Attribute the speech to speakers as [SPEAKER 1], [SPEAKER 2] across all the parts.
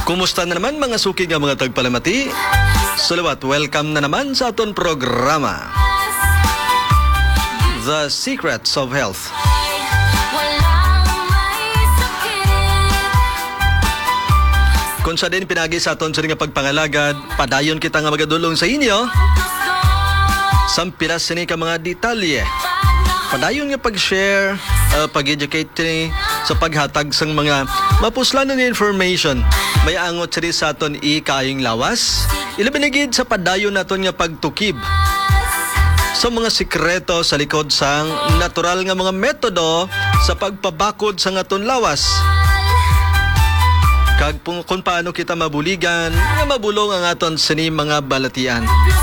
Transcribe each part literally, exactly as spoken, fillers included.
[SPEAKER 1] Kumusta na naman mga suki nga mga tagpalamati? Salawat, welcome na naman sa aton programa The Secrets of Health. Kung sa din pinagi sa aton sa nga pagpangalagad, padayon kita nga magadulong sa inyo sampiras sini ka mga detalye. Padayon nga pag-share, uh, pag-educate sa paghatag sang mga mapuslan nga information. May angot siri sa aton ikayong lawas. Ilabinigid sa padayon naton nga pagtukib sa mga sikreto sa likod sang natural nga mga metodo sa pagpabakod sa aton lawas. Kag kung paano kita mabuligan nga mabulong ang aton sini mga balatian.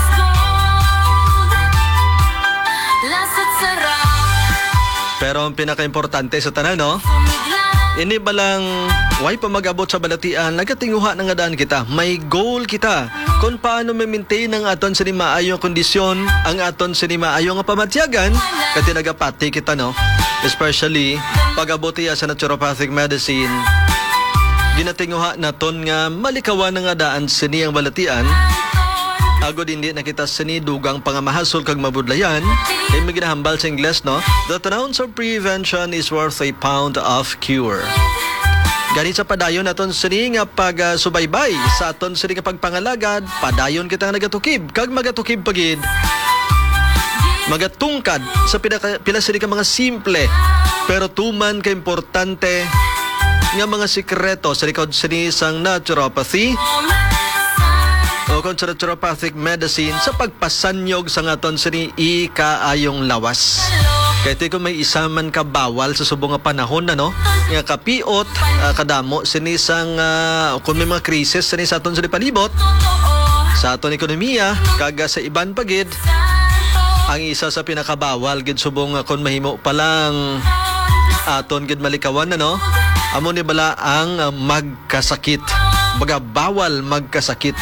[SPEAKER 1] Pero ang pinaka-importante sa tanan, no? Ini balang way pa mag-abot sa balatian, nagatinguha na nga daan kita. May goal kita kung paano ma-maintain ang aton sa maayong kondisyon, ang aton sa maayong pamatyagan, kati nagapati kita, no? Especially, pag-abot iya sa naturopathic medicine, ginatinguha naton nga malikawan nga daan sa niyang balatian, agod hindi nakita sini dugang pangamahasol kag mabudlayan. Kaya may ginahambal sa Ingles, no? That an ounce of prevention is worth a pound of cure. Ganit sa padayon naton sini nga pag-subaybay uh, sa aton sini nga pagpangalagad, padayon kita nga nagatukib. Kag magatukib pagid, magatungkad sa pinaka, pila sini ka mga simple pero tuman ka importante nga mga sikreto sa likod sini sang naturopathy o kung sa naturopathic medicine sa pagpasanyog sa ngaton sini ikaayong lawas. Kaya ito kung may isa man ka bawal sa subong nga panahon na, no? Nga kapiot, uh, kadamo sini sang uh, kung may mga krisis sini sa aton sini palibot, sa aton ekonomiya, kaga sa iban pagid, ang isa sa pinakabawal gid subong uh, kung mahimo pa lang aton gid malikawan na, no? Amo ni bala ang uh, magkasakit. Baga bawal magkasakit.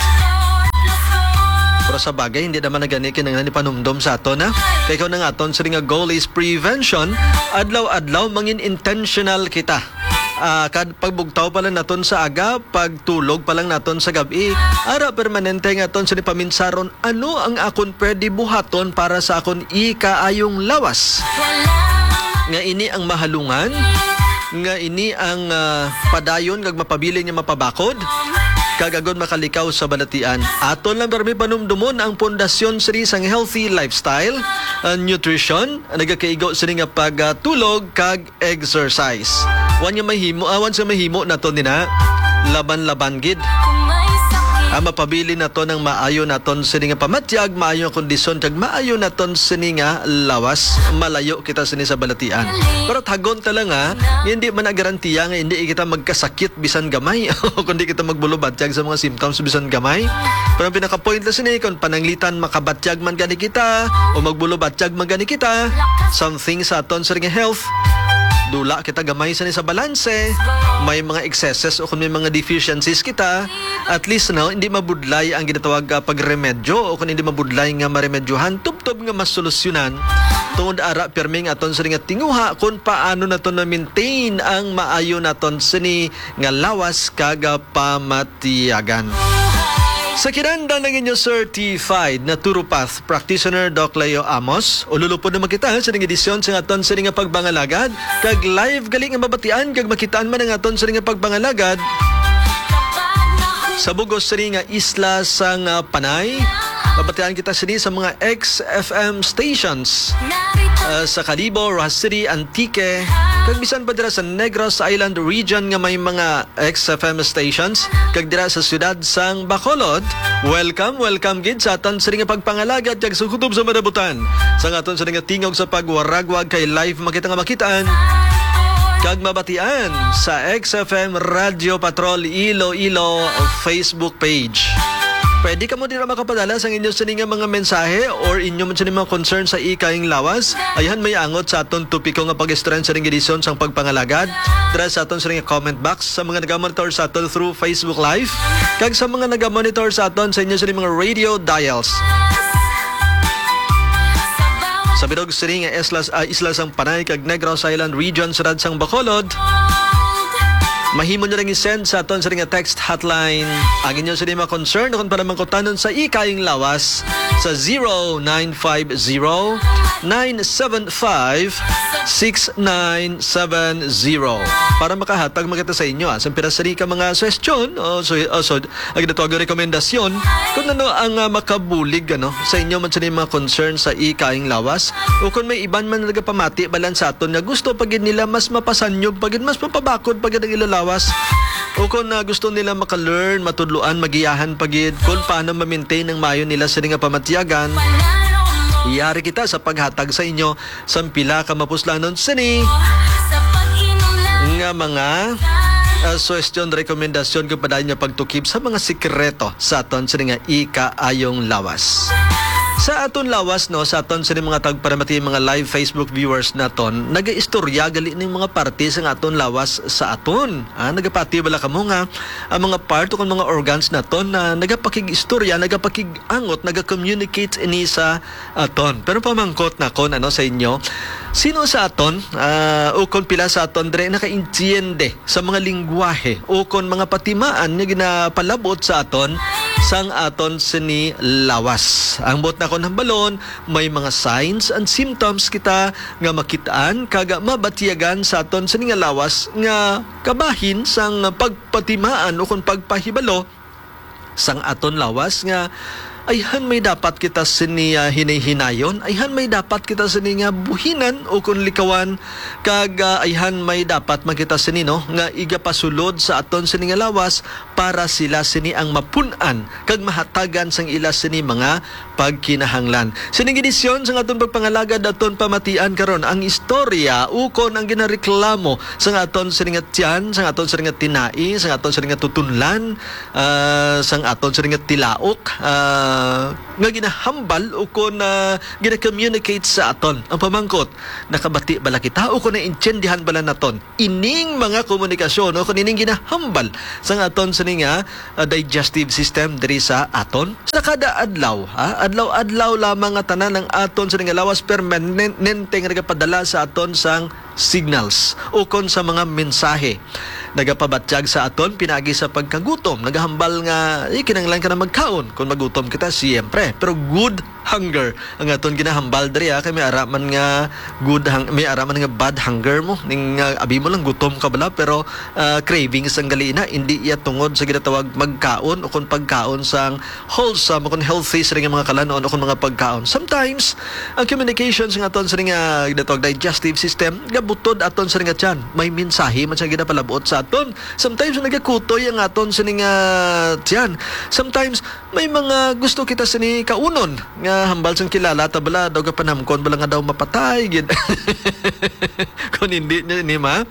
[SPEAKER 1] Pero sa bagay, hindi naman nagani kinanglan ni panumdom sa aton, ha? Kaya ikaw na nga aton sa nga goal is prevention. Adlaw-adlaw, mangin intentional kita. Uh, kad pagbugtaw pa lang naton sa aga, pagtulog pa lang naton sa gabi, ara permanente nga aton sa ni paminsaron, ano ang akon pwede buhaton para sa akon ikaayong lawas? Nga ini ang mahalungan, nga ini ang uh, padayon kag mapabiling nga mapabakod, kagagon makalikaw sa balatian. Aton lang barmi panumdumon ang pundasyon sini sang healthy lifestyle, uh, nutrition, nagakaigo sini nga pagtulog kag exercise. Wan nga mahimo, awan sa mahimo naton nina laban-laban gid. Ang mapabili naton ng maayo naton sini nga pamatyag, maayo kondisyon kag maayo naton sini nga lawas, malayo kita sini sa balatian. Pero tagon ta lang nga, hindi man agarantiya nga hindi kita magkasakit bisan gamay o kundi kita magbulobatyag sa mga symptoms bisan gamay. Pero ang pinaka-point na sini kung pananglitan makabatyag man gani kita o magbulobatyag man gani kita, something sa aton sini nga health, dula kita gamay sa ni sa balanse, may mga excesses o kung may mga deficiencies kita, at least no, hindi mabudlay ang ginatawag uh, pagremedyo o kung hindi mabudlay nga maremedyohan, tubtob nga masolusyonan tungod ara pirming aton sa nga tinguha kung paano naton na maintain ang maayo naton sini nga lawas kaga pamatiyagan. Sa kinanda ng inyo certified naturopath practitioner Doc Leo Amos, ululupod naman kita sa ning edisyon sa aton sa nga pagbangalagad, kag live galing ang mabatian kag makitaan man ang aton sa nga pagbangalagad sa bugos sa nga isla sang uh, Panay. Mabatian kita sini sa mga X F M stations uh, sa Calibo, Rojas City, Antique, kag bisan pa dira sa Negros Island region nga may mga X F M stations, kag dira sa siyudad sang Bacolod. Welcome, welcome gid sa aton sa nga pagpangalagad kag sukutob sa madabutan. Sa aton sa nga tingog sa pagwaragwag kay live makita nga makitaan kag mabatian sa X F M Radio Patrol Iloilo Facebook page. Pwede ka mo din na makapadala sa inyo sa nga mga mensahe or inyo man sa mga concern sa ikaing lawas. Ayan, may angot sa aton tupiko nga pag-strand sa ring edisyon sang pagpangalagad. Tara sa aton sa ring comment box sa mga nag-monitor sa aton through Facebook Live. Kag sa mga nag-monitor sa aton sa inyo sa mga radio dials. Sa bidog sa ring islas, uh, isla sang Panay kag Negros Island region sa sang Bacolod. Mahimo nyo lang i-send sa aton sa ring text hotline ang inyong sa mga concern kung para mangkutanon sa ikayong lawas sa zero nine five zero nine seven five six nine seven zero para makahatag magkita sa inyo. Sa pirasari ka mga suggestion o so, o so ang ginatawag yung rekomendasyon kung ano ang uh, makabulig ano, sa inyo man sa mga concern sa ikayong lawas o kung may iban man nagapamati balan sa aton na gusto pagid nila mas mapasanyog pagid mas mapabakod pagid ang ilalawas o kung uh, gusto nila maka-learn, matudluan, magiyahan pagid kung paano ma-maintain ang mayo nila sa nga pamatyagan. Iyari kita sa paghatag sa inyo sa pila ka mapuslanon sini nga mga uh, suggestion, rekomendasyon kung paano nyo pagtukip sa mga sikreto sa aton sa nga ikaayong lawas. Sa aton lawas, no, sa aton sa mga tagparamati mga live Facebook viewers naton, nagaistorya gali ng mga parte sa aton lawas sa aton. Ah, nagapati bala kamo nga ang mga part o mga organs naton na nagapakig-istorya, nagapakig-angot, naga-communicate ini sa aton. Pero pamangkot na kon ano sa inyo, sino sa aton uh, o kon pila sa aton dire naka-intiende sa mga lingwahe o kon mga patimaan nga ginapalabot sa aton sang aton sini lawas. Ang bot na kon hambalon, may mga signs and symptoms kita nga makitaan kaga mabatiyagan sa aton sini nga lawas nga kabahin sang pagpatimaan o kon pagpahibalo sang aton lawas nga ayhan may dapat kita sini uh, hinay-hinayon, ayhan may dapat kita sini nga buhinan o kung likawan kag uh, ayhan may dapat makita sini no nga igapasulod sa aton sini nga lawas para sila sini ang mapunan kag mahatagan sang ila sini mga pagkinahanglan. Sining edisyon sa aton pagpangalagad aton pamatian karon ang istorya ukon ang ginareklamo sa aton sini nga tiyan, sa aton sini nga tinai, sa aton sini nga tutunlan, uh, sa aton sini nga tilaok, uh, Uh, nga ginahambal o kung uh, gina-communicate sa aton ang pamangkot nakabati bala kita o kung naintindihan bala naton ining mga komunikasyon o kung ining ginahambal sa aton sa nga uh, digestive system diri sa aton sa kada adlaw ha? adlaw-adlaw lamang nga tanan ng aton sa nga lawas permanente nga nagapadala sa aton sang signals o kung sa mga mensahe nagapabatyag sa aton pinagi sa pagkagutom nagahambal nga eh, kinanglan ka na magkaon kung magutom kita siyempre pero good hunger ang aton ginahambal diri kay may araman nga good hang, may araman nga bad hunger mo ning uh, abi mo lang gutom ka bala pero uh, cravings ang galina hindi iya tungod sa ginatawag magkaon o kung pagkaon sang wholesome o kung healthy sa mga kalanon o kung mga pagkaon. Sometimes ang communication sa aton sa nga ginatawag digestive system gabutod aton sa nga tiyan may mensahe man sa ginapalabot sa aton. Sometimes nagakutoy ang aton sa nga tiyan. Sometimes may mga gusto kita sa ni kaunon nga hambal sang kilala tabala daw ka panamkon bala nga daw mapatay gid. Kung hindi ni ma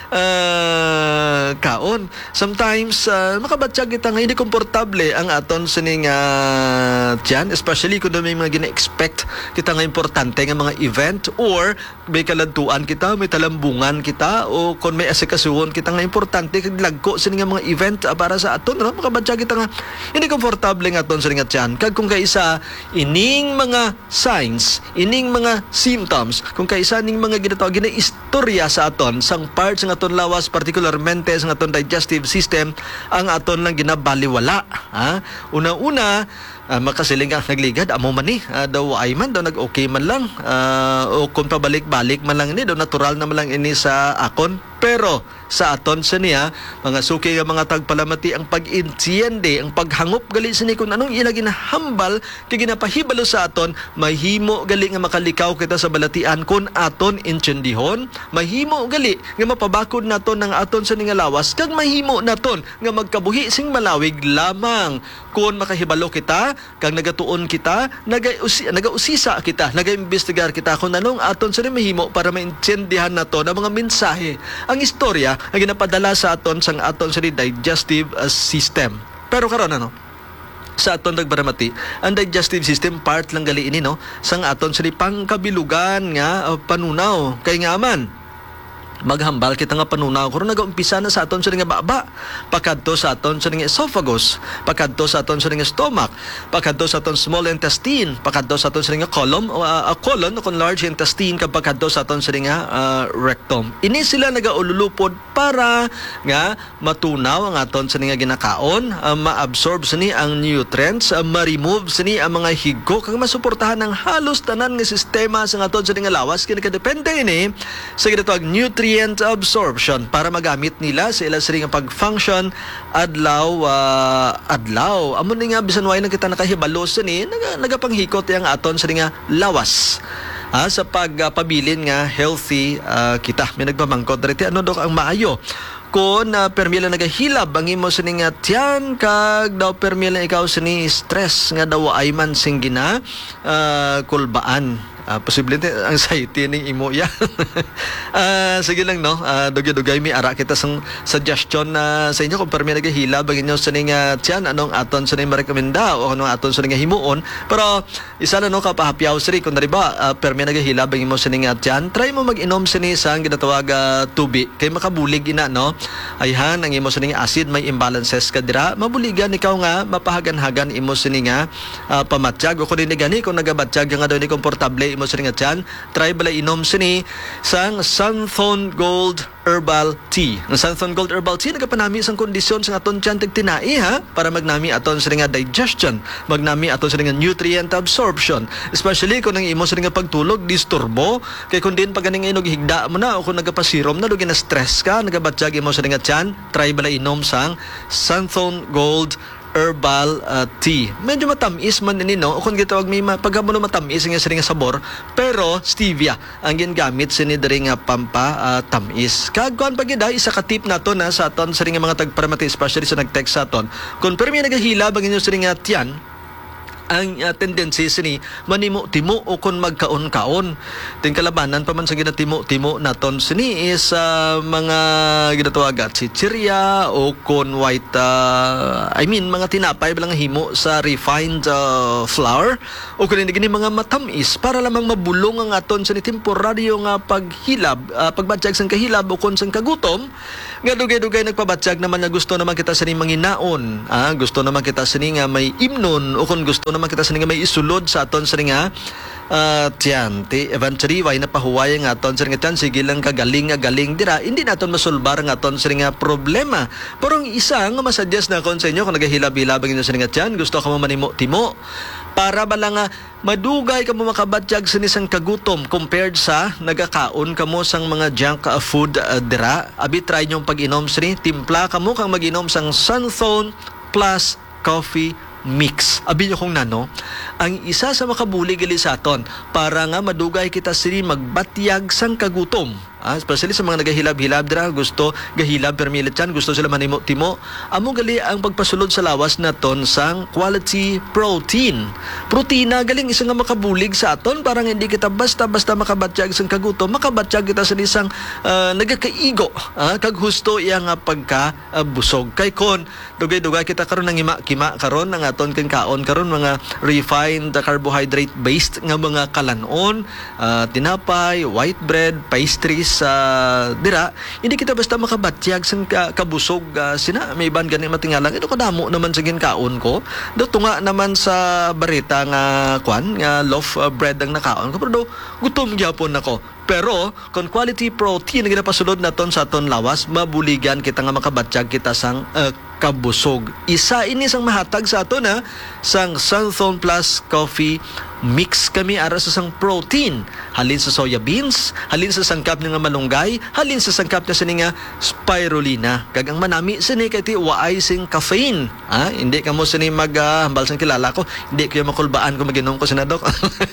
[SPEAKER 1] uh, kaon. Sometimes uh, makabatyag kita nga hindi komportable ang aton sa ni nga tiyan, especially kung may mga gina-expect kita nga importante nga mga event or may kaladtuan kita, may talambungan kita o kung may asikasuhon kita nga importante kag lagko sa nga mga event uh, para sa aton no? Makabatyag kita nga hindi komportable nga aton sa nga tiyan kag kung kaisa ining mga signs, ining mga symptoms, kung kaisa ning mga ginatawag na istorya sa aton sang parts ng aton lawas, particularmente sa aton digestive system, ang aton lang ginabaliwala. Ha? Una-una, uh, makasiling ang nagligad, amo man ni, uh, daw ay man, daw nag-okay man lang, uh, o kung pabalik-balik man lang ni, daw natural na man lang ini sa akon. Pero sa aton sa niya, mga suki nga mga tagpalamati ang pag-intiende, ang paghangop gali sa ni kung anong ila ginahambal kay ginapahibalo sa aton, mahimo gali nga makalikaw kita sa balatian kung aton intindihon, mahimo gali nga mapabakod naton ng aton sa nga lawas, kag mahimo naton nga magkabuhi sing malawig lamang kung makahibalo kita, kag nagatuon kita, nagausi, nagausisa kita, nagaimbestigar kita kung anong aton sa mahimo para maintindihan naton ang mga mensahe. Ang istorya ang ginapadala sa aton sang aton sa digestive uh, system. Pero karon ano? Sa aton nagbaramati, ang digestive system part lang gali ini no sang aton sa pangkabilugan nga uh, panunaw kay nga man maghambal kita nga panunaw kung nag-umpisa na sa aton sa nga baba, pakadto sa aton sa nga esophagus, pakadto sa aton sa nga stomach, pakadto sa aton small intestine, pakadto sa aton sa nga colon o uh, colon o large intestine, kapakadto sa aton sa nga uh, rectum. Ini sila nagaululupod para nga matunaw ang aton sa nga ginakaon, uh, ma-absorb sini ang nutrients, uh, ma-remove sini ang mga higko kag masuportahan ang halos tanan nga sistema sa aton sa nga lawas kini kadepende ini sa ginatawag nutrient absorption para magamit nila sa ilang sering pag-function adlaw uh, adlaw amo ni nga bisan way na kita nakahibalo ni naga, nagapanghikot yang aton sa nga lawas ah, sa pagpabilin uh, nga healthy uh, kita. May nagpamangkot dito ano dok ang maayo kung uh, permila nagahilab ang imo sa nga tiyan kag daw permila ikaw sa ni stress nga daw ay man sing gina uh, kulbaan. Uh, posible anxiety ning imo ya. uh, sige lang no. Uh, dugay-dugay mi ara kita sang suggestion na uh, sa inyo kung permi nagahila bagay nyo sa ning uh, tiyan anong aton sa ning marekomenda o anong aton sa ning himuon. Pero isa na no kapahapyaw sri kung dari ba uh, permi nagahila bagay mo sa ning uh, tiyan, try mo mag-inom sini sang ginatawag uh, tubi kay makabulig ina no. Ayhan ang imo sa ning acid may imbalances ka dira, mabuligan ikaw nga mapahagan-hagan imo sini nga uh, pamatyag o kun ni gani kung nagabatyag nga daw ni komportable mo sa nga tiyan, try bala inom sini sang Sunthone Gold Herbal Tea. Ang Sunthone Gold Herbal Tea nagapanami sang kondisyon sa aton tiyan tagtinai ha para magnami aton sa nga digestion, magnami aton sa nga nutrient absorption, especially kung ang imo sa nga pagtulog disturbo kay kun din pag ganing inog higda mo na o kung nagapasirom na dugi na stress ka nagabatyag imo sa nga tiyan, try bala inom sang Sunthone Gold Herbal uh, Tea. Medyo matamis man din no, o kung gitawag may paghamon matamis nga sa nga sabor, pero stevia ang gingamit sini diri nga pampa uh, tamis. Kag kuan pagida isa ka tip nato na sa aton sa nga mga tagparamati especially sa nag-text sa aton. Kung permi nagahila bang inyo sa nga tiyan, ang uh, tendency sini manimo-timo o kung magkaon-kaon. Ting kalabanan pa man sa ginatimo-timo naton sini is uh, mga ginatawag at chichirya o kung white uh, I mean mga tinapay balang himo sa refined uh, flour o kung hindi gini mga matamis para lamang mabulong ang aton sa ni temporaryo nga paghilab, uh, pagbatyag sang kahilab o kung sang kagutom nga dugay-dugay nagpabatyag naman nga gusto naman kita sa ni manginaon, ah, gusto naman kita sa ni nga may imnon o kung gusto naman kita sa nga may isulod sa aton sa nga uh, tiyan. Ti eventually way na pahuway nga aton sa nga tiyan sige lang kagaling nga galing dira hindi naton masulbar nga aton sa nga problema. Pero ang isa nga masuggest na kon sa inyo kung nagahilab-hilab ang inyo sa nga tiyan, gusto ka mo manimo-timo para bala nga madugay ka mo makabatyag sa nisang kagutom compared sa nagakaon ka mo sang mga junk uh, food uh, dira. Abi try nyong pag-inom sini, timpla ka mo kang mag-inom sang Sunthone plus coffee mix. Abi nyo kung nano, ang isa sa makabuli gali sa aton para nga madugay kita sini magbatyag sang kagutom. Ah, especially sa mga nagahilab-hilab dira, gusto gahilab permilit yan, gusto sila manimo-timo. Amo gali ang pagpasulod sa lawas naton sang quality protein. Protina galing isa nga makabulig sa aton parang hindi kita basta-basta makabatyag sang kagutom, makabatyag kita sa isang uh, nagakaigo, ah, kag husto iya nga pagka uh, busog. Kay kon dugay-dugay kita karon nang ima-kima karon ang aton ken kaon karon mga refined uh, carbohydrate based nga mga kalanon, uh, tinapay, white bread, pastries sa dira, hindi kita basta makabatyag sang ka, kabusog uh, sina may iban gani matingalang ito kadamo naman sa ginkaon ko do tunga naman sa barita nga kwan nga loaf uh, bread ang nakaon ko pero do gutom gyapon nako. Pero kung quality protein nga pasulod naton sa aton lawas, mabuligan kita nga makabatyag kita sang uh, kabusog. Isa ini sang mahatag sa aton na sang Sunthone Plus Coffee Mix kami ara sa sang protein. Halin sa soya beans, halin sa sangkap nga malunggay, halin sa sangkap na sininga spirulina. Gagang manami sini kay ti waay sing caffeine. Ha? Hindi ka mo sini mag uh, hambal sang kilala ko, hindi ko makulbaan ko maginom ko sinadok.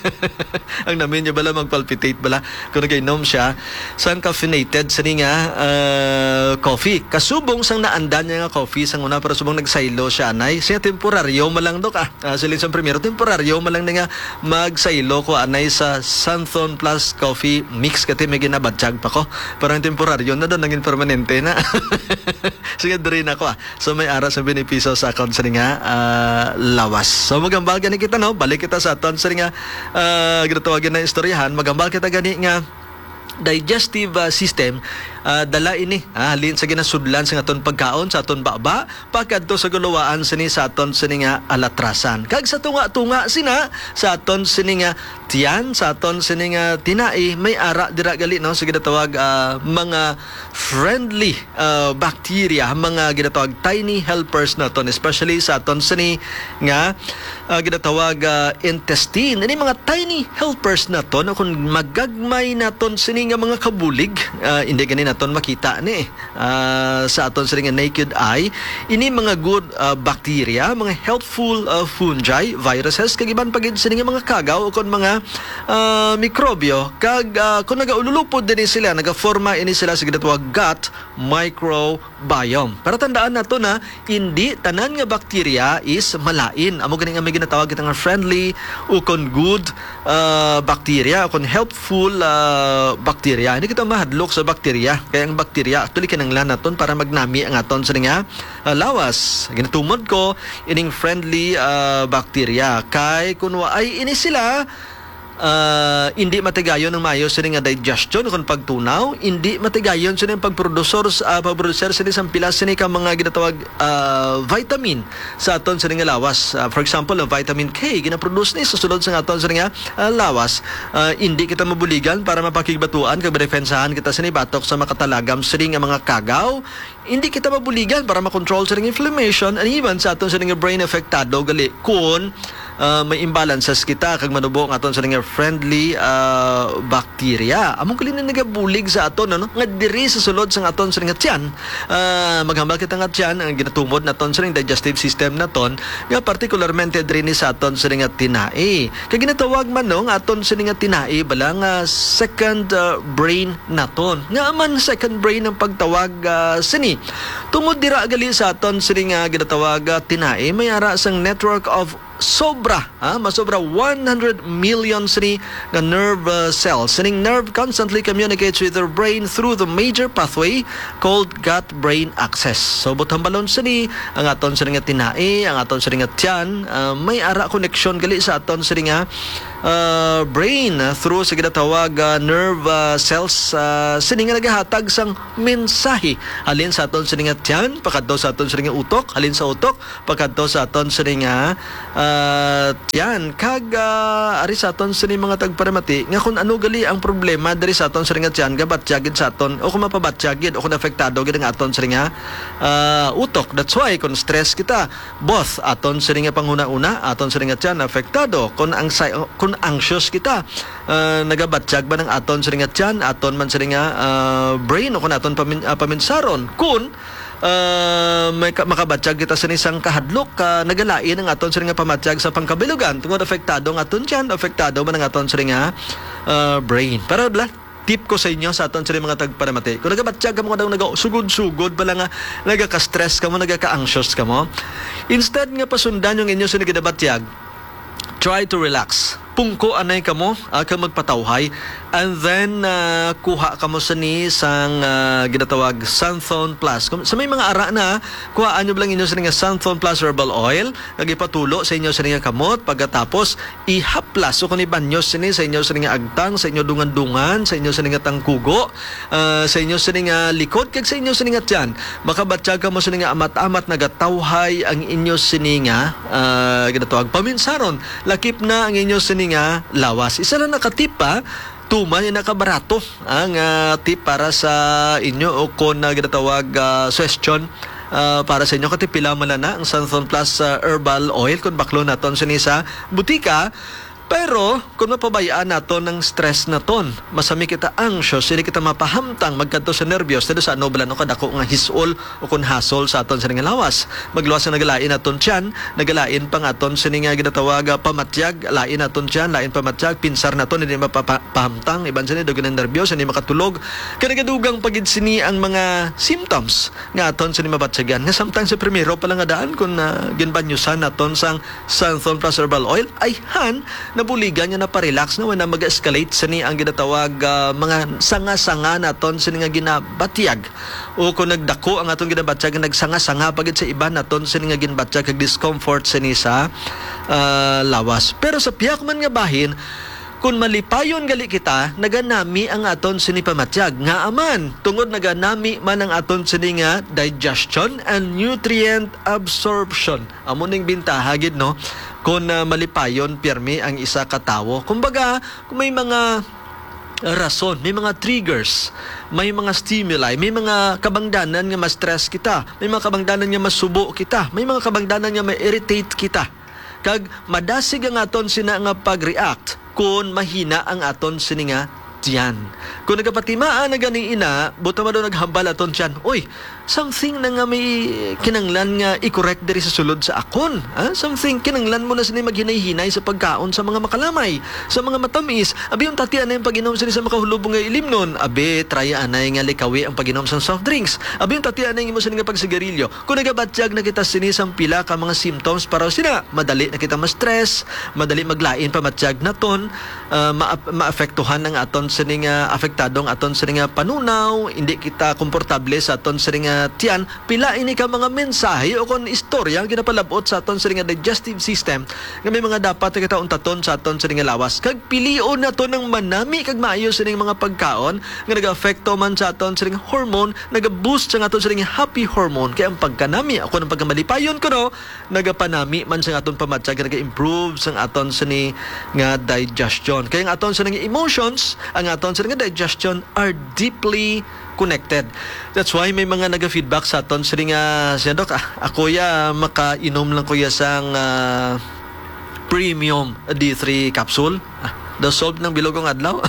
[SPEAKER 1] Ang namin niya bala magpalpitate bala kung nagainom siya sang caffeinated sininga uh, coffee. Kasubong sang naandan niya nga coffee sang una pero subong nagsaylo siya anay. Siya temporaryo malang dok ah. Uh, silin sang primero temporaryo malang nga magsaylo ko anay sa Sunthone Plus Coffee Mix kati may ginabatyag pa ko. Parang temporaryo na doon naging permanente na. Sige diri na ko ah. So may aras ng benepisyo sa account sa nga uh, lawas. So magambal gani kita no, balik kita sa aton sa nga uh, ginatawagin na istoryahan, magambal kita gani nga digestive uh, system uh, dala ini ah, halin sa ginasudlan sa aton pagkaon sa aton baba pagkadto sa gulawaan sini sa aton sini nga alatrasan. Kag sa tunga-tunga sina sa aton sini nga tiyan sa aton sini nga tinai may ara dira gali no sa ginatawag uh, mga friendly uh, bacteria, mga ginatawag tiny helpers naton, especially sa aton sini nga uh, ginatawag uh, intestine. Ini mga tiny helpers naton kung magagmay naton sini nga mga kabulig, uh, hindi gani naton makita ni uh, sa aton sini nga naked eye. Ini mga good uh, bacteria, mga helpful uh, fungi, viruses kag iban pagid sini nga mga kagaw o kon mga uh, mikrobyo kag uh, kung nagaululupod din sila, nagaforma ini sila sa ginatawag gut microbiome. Para tandaan nato na hindi tanan nga bacteria is malain. Amo gani nga may ginatawag kita nga friendly o kon good uh, bacteria o kon helpful uh, bacteria. Hindi kita mahadlok sa bacteria. Kaya ang bacteria actually kinanglan naton para magnami ang aton sa nga uh, lawas. Ginatumod ko ining friendly uh, bacteria kay kun ay ini sila Uh, hindi matigayon ng mayo sa nga digestion kung pagtunaw, hindi matigayon sa nga pagprodusor uh, pagproducer sa isang pilas sa ka mga ginatawag uh, vitamin sa aton sa nga lawas. Uh, for example, uh, vitamin K ginaproduce ni sa sulod sa aton sa nga uh, lawas. Uh, hindi kita mabuligan para mapakigbatuan kag madefensahan kita sa batok sa makatalagam sa nga mga kagaw. Hindi kita mabuligan para makontrol sa nga inflammation and even sa aton sa nga brain affectado gali kun Uh, may imbalances kita kag manubo ang aton sa nga friendly uh, bacteria. Among kali na nagabulig sa aton ano nga diri sa sulod sa aton sa nga tiyan. Uh, maghambal kita nga tiyan ang ginatumod naton sa digestive system naton nga particularmente diri ni sa aton sa nga tinai. Kag ginatawag man no nga aton sa nga tinai bala nga second uh, brain naton. Nga man second brain ang pagtawag uh, sini. Tungod dira gali sa aton sa nga ginatawag uh, tinai may ara sang network of sobra, ha? Masobra one hundred million sini nga nerve uh, cells. Sining nerve constantly communicates with their brain through the major pathway called gut-brain axis. So, butang balon sini, ang aton sini nga tinai, ang aton sini nga tiyan, uh, may ara connection gali sa aton sini nga uh, brain uh, through sa ginatawag uh, nerve uh, cells uh, sini nga nagahatag sang mensahe. Halin sa aton sini nga tiyan, pakadto sa aton sini nga utok, halin sa utok, pakadto sa aton sini nga uh, Uh, yan, kag uh, ari sa aton sa mga tagparamati nga kung ano gali ang problema dari sa aton sa nga tiyan gabatsyagid sa aton o kung mapabatsyagid o kung afektado gid ang aton sa nga uh, utok. That's why kung stress kita both aton sa nga panghuna-una aton sa nga tiyan afektado kung ang kung anxious kita uh, nagabatsyag ba ng aton sa nga tiyan aton man sa nga uh, brain o kung aton pamin, uh, paminsaron kung Uh, may makabatsyag kita sa isang kahadlok uh, nagalain ang aton sa nga pamatsyag sa pangkabilugan tungod afektado ang aton tiyan, afektado man ang aton sa nga uh, brain. Para bla tip ko sa inyo sa aton sa mga tagparamati, kung nagabatsyag ka mo daw nagasugod-sugod pala nga nagaka-stress ka mo, nagaka-anxious ka mo, instead nga pasundan yung inyo sa nagadabatsyag, try to relax. Pungko anay kamo, uh, ka magpatawhay, and then uh, kuha kamo sa ni sang uh, ginatawag Santhon Plus. Kung, sa may mga ara na, kuhaan nyo lang inyo sa nga Santhon Plus herbal oil, nagipatulo sa inyo sa nga kamot, pagkatapos ihaplas, so kung ibanyos sa ni sa inyo sa nga agtang, sa inyo dungan-dungan, sa inyo sa nga tangkugo, uh, sa inyo sa nga likod, kag sa inyo sa nga tiyan, makabatsyag kamo sa nga amat-amat nagatawhay ang inyo sa nga uh, ginatawag paminsaron, lakip na ang inyo sa nga lawas. Isa na nakatip pa, tuman yung nakabarato ang uh, tip para sa inyo o kung na ginatawag uh, suggestion uh, para sa inyo. Katipila mo na na ang Santhon Plus uh, herbal oil kung baklo naton sa sa butika. Pero, kung mapabayaan nato ng stress naton, masami kita anxious, hindi kita mapahamtang, magkanto sa nervyos, dito sa nobla no kadako nga hisol o kung hasol sa aton sa nga lawas. Magluwas na nagalain naton tiyan, nagalain pang aton sa nga ginatawag pamatyag, lain naton tiyan, lain pamatyag, pinsar naton, hindi mapahamtang, iban sa ni, dogan ng nervyos, hindi makatulog. Kanagadugang pagid sini ang mga symptoms nga aton sa ni mabatsyagan. Nga sometimes sa primero pala nga daan, kung uh, ginbanyusan naton sang Santhon Plus Herbal Oil, ay han, nabuligan niya na pa-relax na wala mag-escalate sa ni ang ginatawag uh, mga sanga-sanga naton sa nga ginabatyag o kung nagdako ang atong ginabatyag nagsanga-sanga pagid sa iba naton sa nga ginabatyag kag discomfort sa ni sa uh, lawas. Pero sa piyak man nga bahin Kung malipayon gali kita, naganami ang aton sini pamatyag. Nga aman, tungod naganami man ang aton sini nga digestion and nutrient absorption. Amo ning bintaha gid no, kung uh, malipayon pirmi ang isa ka tawo. Kumbaga, kung may mga rason, may mga triggers, may mga stimuli, may mga kabangdanan nga ma-stress kita, may mga kabangdanan nga masubo kita, may mga kabangdanan nga ma-irritate kita. Kag madasig ang aton sina nga pag-react kung mahina ang aton sini nga tiyan. Kung nagapatimaan na gani ina, buta man daw naghambal aton tiyan, oy, something na nga may kinanglan nga i-correct diri sa sulod sa akon. Ha? Something kinanglan mo na sini maghinay-hinay sa pagkaon sa mga makalamay, sa mga matamis. Abi yung tatian na yung pag-inom sini sa makahulubong nga ilim nun. Abi, trya anay nga likawi ang pag-inom sa soft drinks. Abi yung tatian na yung imo sini nga pagsigarilyo. Kung nagabatyag na kita sini sa pila ka mga symptoms para sina, madali na kita ma-stress, madali maglain pa matyag na ton, uh, ma- maapektuhan ang aton sini nga apektadong aton sini nga panunaw, hindi kita komportable sa aton sini nga tiyan, pila ini ka mga mensahe o kon istorya ang ginapalabot sa aton sini nga digestive system nga may mga dapat kita untaton sa aton sini nga lawas. Kag pilion nato ng manami kag maayo sini mga pagkaon nga nagaapekto man sa aton sini nga hormone, naga-boost sa aton sini nga happy hormone. Kaya ang pagkanami ako ng pagkamalipayon ko no, nagapanami man sa aton pamatyag, naga-improve sa aton sini nga digestion. Kaya ang aton sini nga emotions, ang aton sa nga digestion are deeply connected. That's why may mga naga-feedback sa aton sa nga, siya dok, ah, ako ya makainom lang ko ya sang uh, premium D three capsule. Ah, daw solve ng bilog ng adlaw.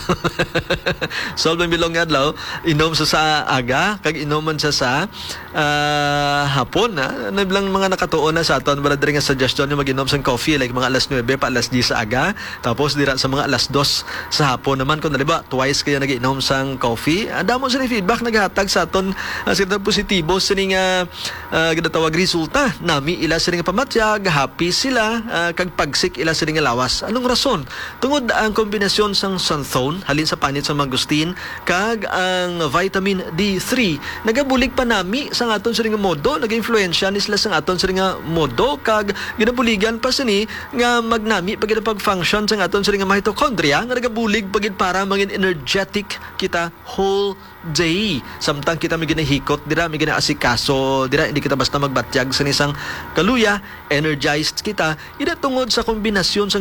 [SPEAKER 1] Solve ng bilog ng adlaw. Inom sa sa aga, kag inuman sa sa uh, hapon. Ha? Nablang mga nakatuon na sa aton, wala rin nga suggestion yung mag-inom sa coffee, like mga alas nuwebe pa alas diyes sa aga. Tapos dira sa mga alas dos sa hapon naman, kung naliba, twice kaya nag-inom sa coffee. Ada mo sa feedback, naghatag sa aton uh, sila positibo sa nga uh, ginatawag resulta. Nami ila sa nga pamatyag, happy sila, uh, kag pagsik ila sa nga lawas. Anong rason? Tungod ang kombinasyon sang xanthone halin sa panit sa mangustin kag ang vitamin D three nagabulig pa nami sa aton sa nga modo, nag-influensya ni sila sa aton sa nga modo kag ginabuligan pa sini nga magnami pag pag-function sa aton sa nga mitochondria nga nagabulig pagid para maging energetic kita whole day. Samtang kita may ginahikot dira, may ginaasikaso dira, hindi kita basta magbatyag sa isang kaluya, energized kita ida tungod sa kombinasyon sa